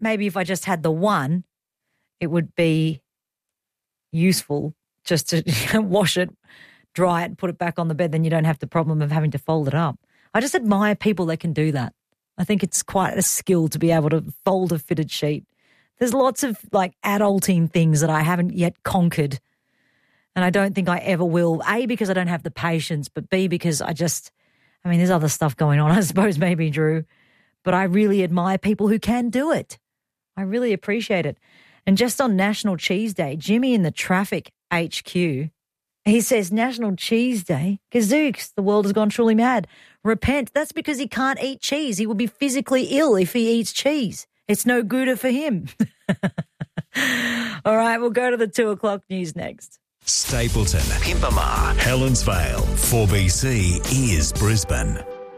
maybe if I just had the one, it would be useful just to wash it, dry it, put it back on the bed. Then you don't have the problem of having to fold it up. I just admire people that can do that. I think it's quite a skill to be able to fold a fitted sheet. There's lots of like adulting things that I haven't yet conquered, and I don't think I ever will. A, because I don't have the patience, but B, because there's other stuff going on, I suppose, maybe, Drew. But I really admire people who can do it. I really appreciate it. And just on National Cheese Day, Jimmy in the Traffic HQ, he says, National Cheese Day, gazooks, the world has gone truly mad. Repent. That's because he can't eat cheese. He will be physically ill if he eats cheese. It's no gooder for him. All right, we'll go to the 2 o'clock news next. Stapleton, Pimpama, Helensvale, 4BC is Brisbane.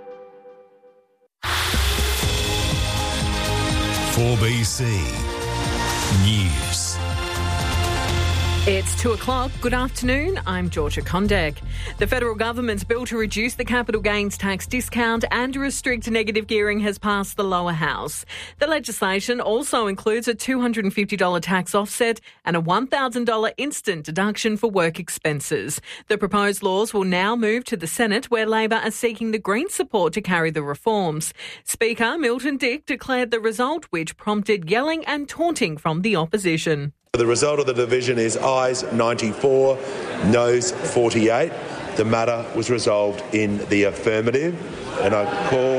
4BC News. It's 2 o'clock. Good afternoon. I'm Georgia Kondek. The federal government's bill to reduce the capital gains tax discount and restrict negative gearing has passed the lower house. The legislation also includes a $250 tax offset and a $1,000 instant deduction for work expenses. The proposed laws will now move to the Senate, where Labor are seeking the Greens' support to carry the reforms. Speaker Milton Dick declared the result, which prompted yelling and taunting from the opposition. The result of the division is ayes 94, noes 48. The matter was resolved in the affirmative, and I call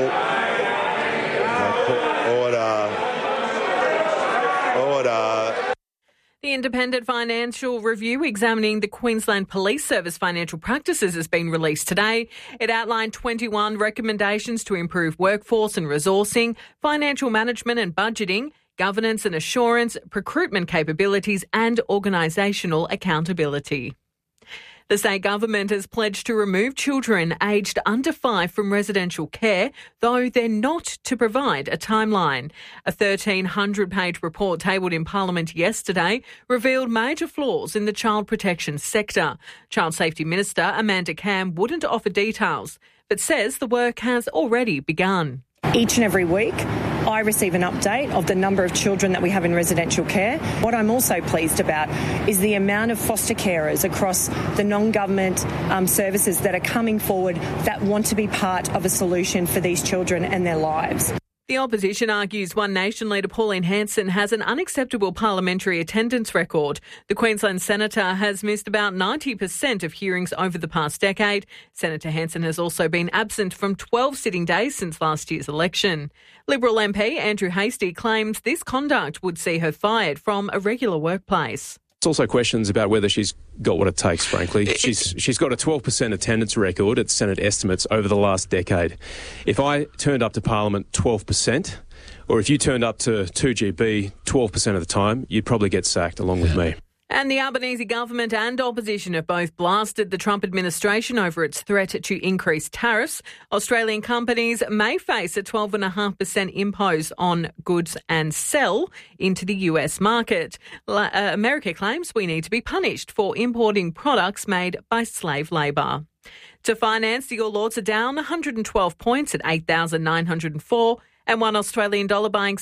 order. The Independent Financial Review examining the Queensland Police Service financial practices has been released today. It outlined 21 recommendations to improve workforce and resourcing, financial management and budgeting, governance and assurance, recruitment capabilities and organisational accountability. The state government has pledged to remove children aged under 5 from residential care, though they're not to provide a timeline. A 1,300-page report tabled in Parliament yesterday revealed major flaws in the child protection sector. Child Safety Minister Amanda Cam wouldn't offer details, but says the work has already begun. Each and every week, I receive an update of the number of children that we have in residential care. What I'm also pleased about is the amount of foster carers across the non-government services that are coming forward that want to be part of a solution for these children and their lives. The opposition argues One Nation leader Pauline Hanson has an unacceptable parliamentary attendance record. The Queensland senator has missed about 90% of hearings over the past decade. Senator Hanson has also been absent from 12 sitting days since last year's election. Liberal MP Andrew Hastie claims this conduct would see her fired from a regular workplace. It's also questions about whether she's got what it takes, frankly. She's got a 12% attendance record at Senate estimates over the last decade. If I turned up to Parliament 12%, or if you turned up to 2GB 12% of the time, you'd probably get sacked along with me. And the Albanese government and opposition have both blasted the Trump administration over its threat to increase tariffs. Australian companies may face a 12.5% impose on goods and sell into the US market. America claims we need to be punished for importing products made by slave labour. To finance, the All Ords are down 112 points at 8,904 and $1 Australian dollar buying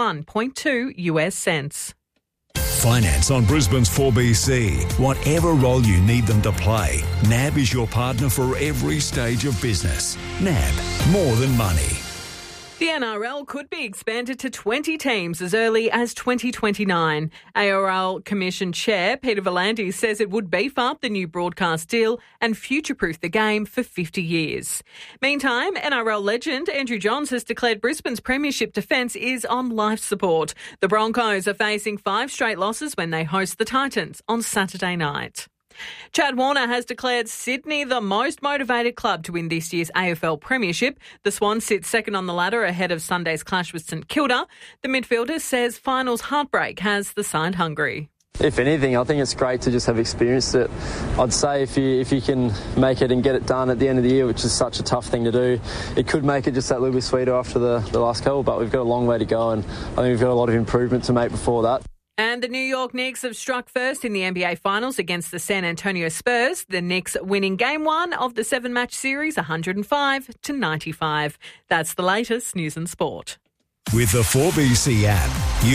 71.2 US cents. Finance on Brisbane's 4BC. Whatever role you need them to play, NAB is your partner for every stage of business. NAB, more than money. The NRL could be expanded to 20 teams as early as 2029. ARL Commission Chair Peter V'landys says it would beef up the new broadcast deal and future-proof the game for 50 years. Meantime, NRL legend Andrew Johns has declared Brisbane's premiership defence is on life support. The Broncos are facing 5 straight losses when they host the Titans on Saturday night. Chad Warner has declared Sydney the most motivated club to win this year's AFL Premiership. The Swans sit second on the ladder ahead of Sunday's clash with St Kilda. The midfielder says finals heartbreak has the side hungry. If anything, I think it's great to just have experienced it. I'd say if you can make it and get it done at the end of the year, which is such a tough thing to do, it could make it just that little bit sweeter after the last couple, but we've got a long way to go and I think we've got a lot of improvement to make before that. And the New York Knicks have struck first in the NBA Finals against the San Antonio Spurs. The Knicks winning Game 1 of the 7-match series 105-95. That's the latest news and sport. With the 4BC app, you